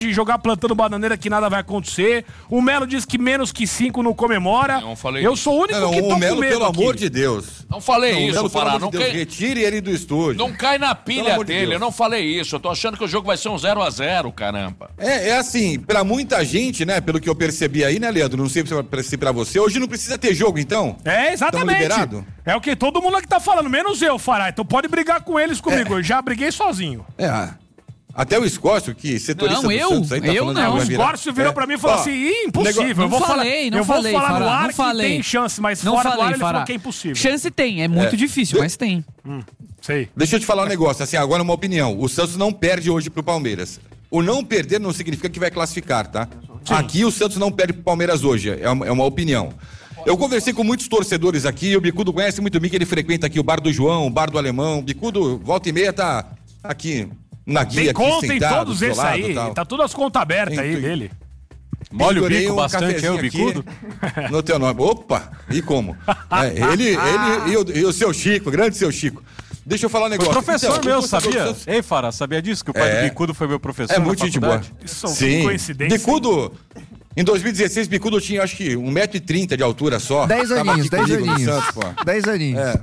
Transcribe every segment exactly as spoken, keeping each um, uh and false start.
de jogar plantando bananeira que nada vai acontecer. O Melo diz que menos que cinco não comemora. Não falei Eu isso. sou o único não, que tô o Melo, com medo pelo aqui. amor de Deus. Não falei não, isso, Melo, Fará. Não Deus, cai... Retire ele do estúdio. Não cai na pilha de dele, Deus. eu não falei isso. Eu tô achando que o jogo vai ser um zero a zero, caramba. É, é assim, pra muita gente, né, pelo que eu percebi aí, né, Leandro, não sei se pra você, hoje não precisa ter jogo, então? É, exatamente. Liberado? É o que todo mundo aqui tá falando, menos eu, Fará. Então pode brigar com eles comigo, é. eu já briguei sozinho. É, até o Escórcio, que setorista não, do eu, Santos aí tá eu falando não. O Escórcio virou é. pra mim e falou Ó, assim, Ih, impossível. Não eu vou falei, falar, não eu vou falei, falar Fará, no ar não que falei. tem chance, mas não fora falei, do ar ele Fará. falou que é impossível. Chance tem, é muito é. difícil, De... mas tem. Hum, sei. Deixa eu te falar um negócio, assim, agora uma opinião. O Santos não perde hoje pro Palmeiras. O não perder não significa que vai classificar, tá? Sim. Aqui o Santos não perde pro Palmeiras hoje, é uma, é uma opinião. Eu conversei com muitos torcedores aqui, o Bicudo conhece muito bem que ele frequenta aqui o Bar do João, o Bar do Alemão. O Bicudo, volta e meia, tá aqui na guia, tem aqui conta sentado, em todos esses aí, tal. tá tudo as contas abertas aí dele. Molha o bico um bastante, é o Bicudo? No teu nome. Opa, e como? É, ele ele e, o, e o seu Chico, grande seu Chico. Deixa eu falar um negócio. Foi professor então, meu, sabia? Santos... Ei, Fará, sabia disso? Que o pai é, do Bicudo foi meu professor. É muito gente boa. Isso Sim. Coincidência. Bicudo, em dois mil e dezesseis, Bicudo tinha acho que um metro e trinta de altura só. Dez aninhos, dez aninhos. Santos, dez aninhos. É.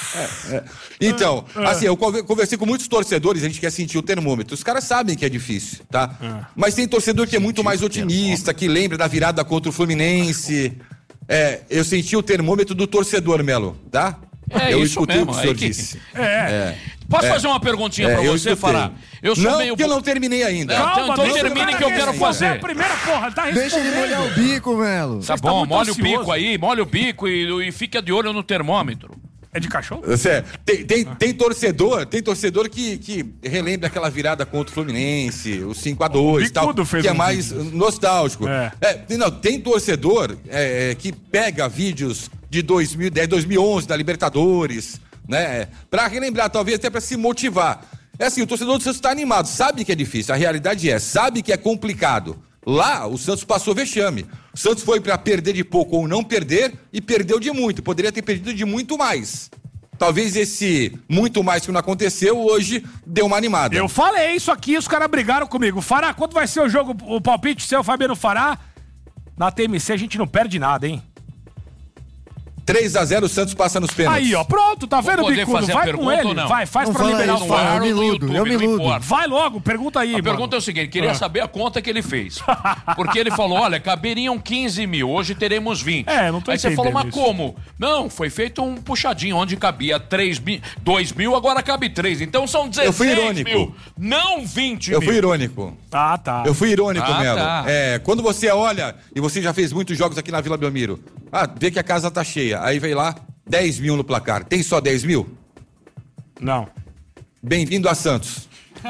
É, é. Então, assim, eu conversei com muitos torcedores, a gente quer sentir o termômetro. Os caras sabem que é difícil, tá? Mas tem torcedor que é muito mais otimista, que lembra da virada contra o Fluminense. É, eu senti o termômetro do torcedor, Melo, tá? É eu isso escutei mesmo, o que o senhor que... disse. É. é. Posso é. fazer uma perguntinha é, pra eu você, Fará? Eu sou não, meio... porque eu não terminei ainda. Calma, então então termine que eu quero fazer. É a primeira porra, tá respondendo. Deixa ele molhar o bico, Melo. Tá bom, molha o bico aí, molha o bico e, e fica de olho no termômetro. É de cachorro? É, tem, tem, tem torcedor, tem torcedor que, que relembra aquela virada contra o Fluminense, o cinco a dois e tal, que é mais nostálgico. É. É, não, tem torcedor é, que pega vídeos de dois mil e dez, dois mil e onze da Libertadores, né? Pra relembrar, talvez até pra se motivar. É assim, o torcedor do Santos tá animado, sabe que é difícil, a realidade é, sabe que é complicado. Lá, o Santos passou vexame. O Santos foi pra perder de pouco ou não perder e perdeu de muito. Poderia ter perdido de muito mais. Talvez esse muito mais que não aconteceu hoje deu uma animada. Eu falei isso aqui, os caras brigaram comigo. Fará, quando vai ser o jogo, o palpite seu, Fabiano Fará? Na T M C a gente não perde nada, hein? três a zero, o Santos passa nos pênaltis. Aí, ó, pronto, tá vendo, Bicudo? Vai com ele, vai, faz não pra liberar isso, o Fará. Eu me iludo, eu me iludo. Vai logo, pergunta aí, A mano. pergunta é o seguinte, queria ah. saber a conta que ele fez. Porque ele falou, olha, caberiam quinze mil, hoje teremos vinte. É, não tô Aí você falou, mas isso. como? Não, foi feito um puxadinho, onde cabia três mil, dois mil, agora cabe três. Então são dezesseis Eu fui irônico. mil, não vinte Eu mil. fui irônico. Ah, tá. Eu fui irônico, ah, Melo. Tá. É, quando você olha, e você já fez muitos jogos aqui na Vila Belmiro, ah, vê que a casa tá cheia, aí vem lá, dez mil no placar. Tem só dez mil? Não. Bem-vindo a Santos.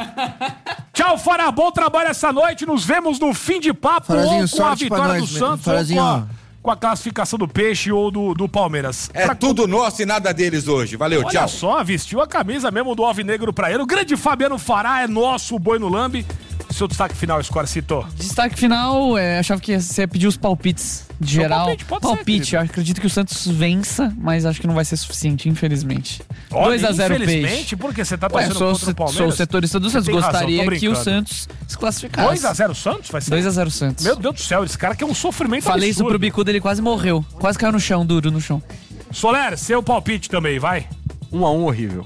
Tchau, Fará. Bom trabalho essa noite. Nos vemos no fim de papo Farazinho, ou com a vitória nós, do Santos Farazinho, ou com a, com a classificação do Peixe ou do, do Palmeiras. É pra... tudo nosso e nada deles hoje. Valeu, Olha tchau. Olha só, vestiu a camisa mesmo do Alvinegro pra ele. O grande Fabiano Fará é nosso, o boi no lambe. Seu destaque final, Escorcito. Destaque final, é, achava que você ia pedir os palpites de Seu geral. palpite, pode palpite, ser, eu acredito que o Santos vença, mas acho que não vai ser suficiente, infelizmente. dois a zero infelizmente, Peixe. porque você tá Ué, torcendo sou, contra o Palmeiras? sou o setorista do Santos, Tem razão, gostaria tô que o brincando. Santos se classificasse. dois a zero Santos? Vai ser? dois a zero Santos. Meu Deus do céu, esse cara que é um sofrimento Falei absurdo. isso pro Bicudo, ele quase morreu. Quase caiu no chão, duro no chão. Soler, seu palpite também, vai. Um a um horrível.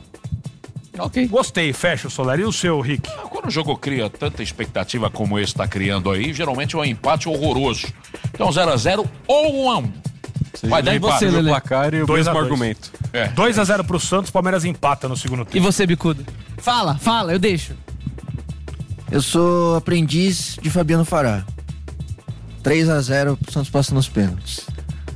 Ok. Gostei, fecha o Soler. E o seu, Rick? Quando o jogo cria tanta expectativa como esse está criando aí, geralmente é um empate horroroso. Então zero a zero ou um a um. Vai dar em você, Lelê. o placar e o dois mesmo a dois. argumento. É. dois a zero pro Santos, Palmeiras empata no segundo E tempo. você, Bicudo? Fala, fala, eu deixo. Eu sou aprendiz de Fabiano Fará. três a zero, o Santos passa nos pênaltis.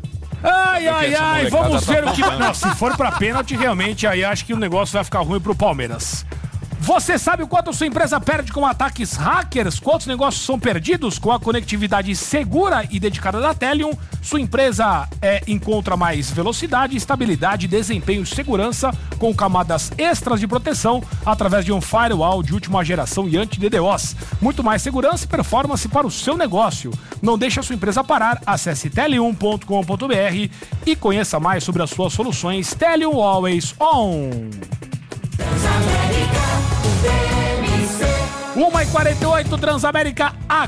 Ai, ai, ai, vamos tá ver o que... Não, se for pra pênalti, realmente, aí acho que o negócio vai ficar ruim pro Palmeiras. Você sabe quanto sua empresa perde com ataques hackers? Quantos negócios são perdidos com a conectividade segura e dedicada da Telium? Sua empresa é, encontra mais velocidade, estabilidade, desempenho e segurança com camadas extras de proteção através de um firewall de última geração e anti-D DoS. Muito mais segurança e performance para o seu negócio. Não deixe a sua empresa parar. Acesse telium ponto com ponto br e conheça mais sobre as suas soluções Telium Always On. uma e quarenta e oito, Transamérica